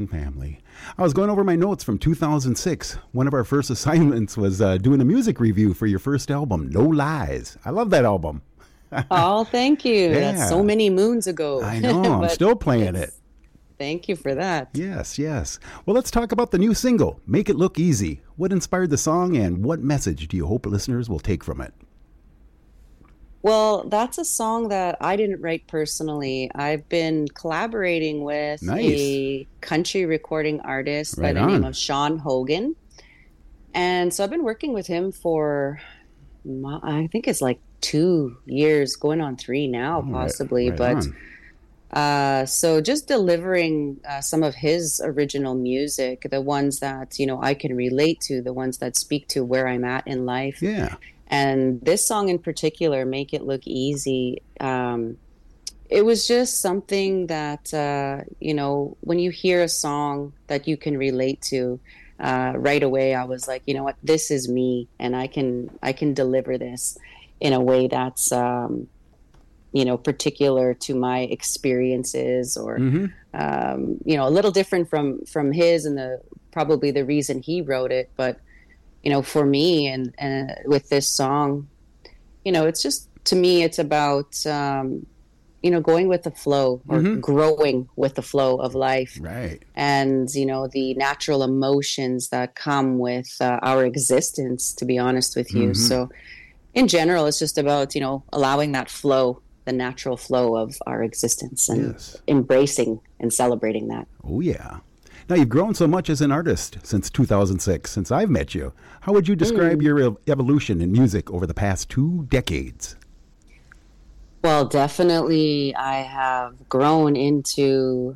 Family. I was going over my notes from 2006. One of our first assignments was doing a music review for your first album, No Lies. I love that album. Oh, thank you. Yeah. That's so many moons ago. I know. I'm But still playing it. thank you for that. Yes, yes. Well, let's talk about the new single, Make It Look Easy. What inspired the song and what message do you hope listeners will take from it? Well, that's a song that I didn't write personally. I've been collaborating with Nice. a country recording artist by Right the name on. of Sean Hogan. And so I've been working with him for, I think it's like 2 years, going on 3 now, possibly. Right But on. so just delivering some of his original music, the ones that, I can relate to, the ones that speak to where I'm at in life. Yeah. And this song in particular, Make It Look Easy, it was just something that, when you hear a song that you can relate to, right away, I was like, you know what, this is me, and I can deliver this in a way that's, particular to my experiences, or, a little different from his, and probably the reason he wrote it. But for me, and with this song, it's just, to me, it's about, going with the flow, or growing with the flow of life. Right. And, the natural emotions that come with our existence, to be honest with you. So in general, it's just about, allowing that flow, the natural flow of our existence, and embracing and celebrating that. Oh, yeah. Now, you've grown so much as an artist since 2006, since I've met you. How would you describe your evolution in music over the past 2 decades? Well, definitely I have grown into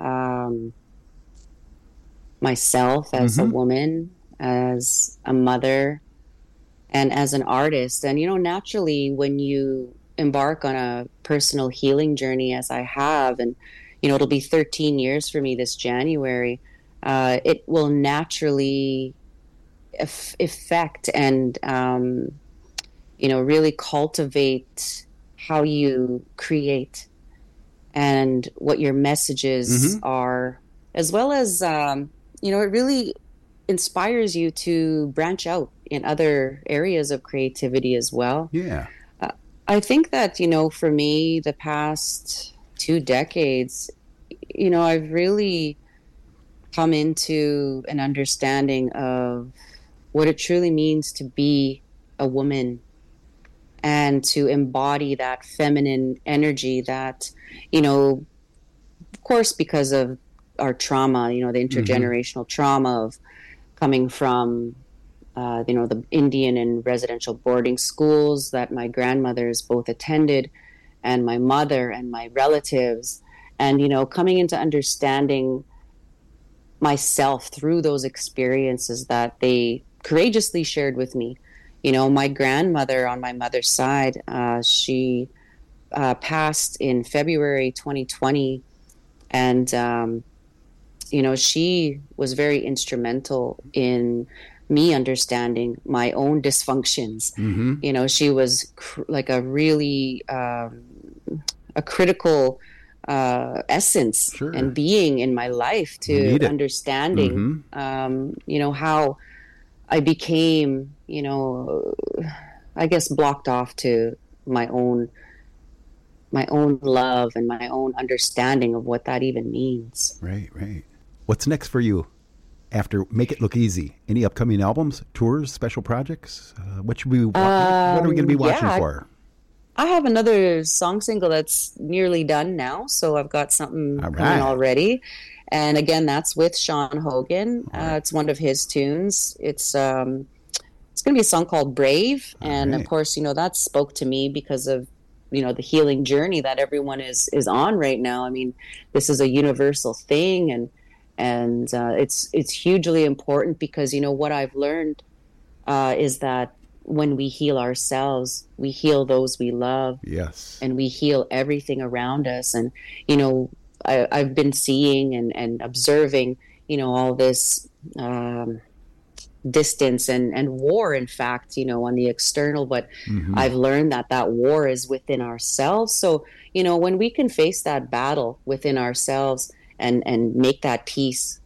myself as a woman, as a mother, and as an artist. And, naturally, when you embark on a personal healing journey, as I have, and it'll be 13 years for me this January. It will naturally affect and, really cultivate how you create and what your messages are, as well as, it really inspires you to branch out in other areas of creativity as well. Yeah. I think that, for me, the past 2 decades, I've really come into an understanding of what it truly means to be a woman, and to embody that feminine energy that, of course, because of our trauma, the intergenerational trauma of coming from, the Indian and residential boarding schools that my grandmothers both attended, and my mother and my relatives. And, coming into understanding myself through those experiences that they courageously shared with me. My grandmother on my mother's side, she passed in February 2020. And, she was very instrumental in me understanding my own dysfunctions. She was like a really a critical essence and being in my life, to understanding, how I became, I guess, blocked off to my own love and my own understanding of what that even means. Right, right. What's next for you after Make It Look Easy? Any upcoming albums, tours, special projects? What are we going to be watching for? I have another song single that's nearly done now, so I've got something coming already. And again, that's with Sean Hogan. It's one of his tunes. It's going to be a song called Brave. And of course, that spoke to me because of, the healing journey that everyone is on right now. I mean, this is a universal thing, and it's hugely important, because, what I've learned is that when we heal ourselves, we heal those we love. Yes. And we heal everything around us. And, I've been seeing and observing, all this distance and war, in fact, on the external. But I've learned that war is within ourselves. So, when we can face that battle within ourselves and make that peace